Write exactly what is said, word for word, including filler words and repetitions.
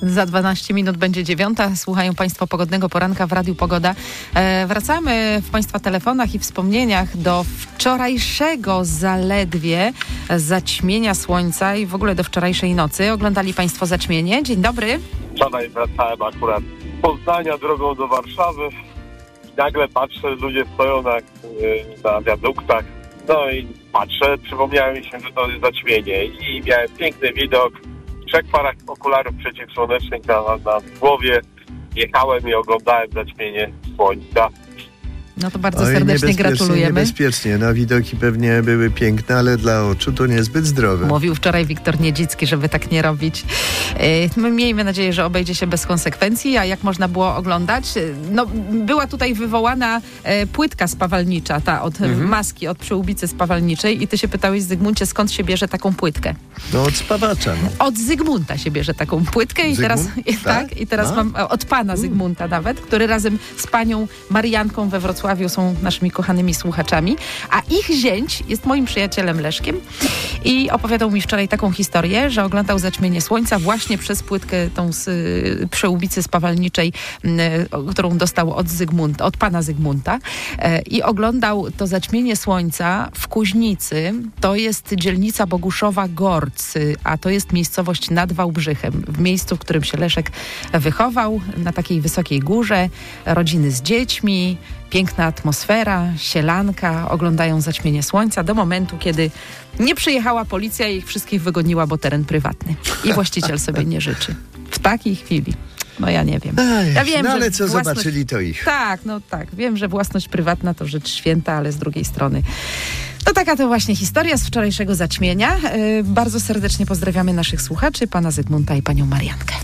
Za dwanaście minut będzie dziewiąta. Słuchają Państwo Pogodnego Poranka w Radiu Pogoda. E, wracamy w Państwa telefonach i wspomnieniach do wczorajszego zaledwie zaćmienia słońca i w ogóle do wczorajszej nocy. Oglądali Państwo zaćmienie? Dzień dobry. Wczoraj wracałem akurat z Poznania drogą do Warszawy. Nagle patrzę, ludzie stoją na, na wiaduktach. No i patrzę, przypomniałem mi się, że to jest zaćmienie i miałem piękny widok. W trzech parach okularów przeciwsłonecznych na, na głowie jechałem i oglądałem zaćmienie słońca. No to bardzo Oj, serdecznie gratulujemy. Niebezpiecznie. No widoki pewnie były piękne, ale dla oczu to niezbyt zdrowe. Mówił wczoraj Wiktor Niedzicki, żeby tak nie robić. My miejmy nadzieję, że obejdzie się bez konsekwencji, a jak można było oglądać? No, była tutaj wywołana płytka spawalnicza, ta od mhm. maski, od przyłbicy spawalniczej i ty się pytałeś, Zygmuncie, skąd się bierze taką płytkę? No od spawacza. No. Od Zygmunta się bierze taką płytkę i Zygmunt? teraz, i, tak, i teraz mam od pana Zygmunta nawet, który razem z panią Marianką we Wrocławiu są naszymi kochanymi słuchaczami, a ich zięć jest moim przyjacielem Leszkiem i opowiadał mi wczoraj taką historię, że oglądał zaćmienie słońca właśnie przez płytkę tą z y, przyłbicy spawalniczej, y, którą dostał od Zygmunta, od pana Zygmunta y, i oglądał to zaćmienie słońca w Kuźnicy. To jest dzielnica Boguszowa-Gorcy, a to jest miejscowość nad Wałbrzychem, w miejscu, w którym się Leszek wychował, na takiej wysokiej górze, rodziny z dziećmi, piękna atmosfera, sielanka, oglądają zaćmienie słońca do momentu, kiedy nie przyjechała policja i ich wszystkich wygoniła, bo teren prywatny. I właściciel sobie nie życzy. W takiej chwili. No ja nie wiem. Ej, ja wiem, no ale że co własność... zobaczyli, to ich. Tak, no tak. Wiem, że własność prywatna to rzecz święta, ale z drugiej strony no taka to właśnie historia z wczorajszego zaćmienia. Yy, bardzo serdecznie pozdrawiamy naszych słuchaczy, pana Zygmunta i panią Mariankę.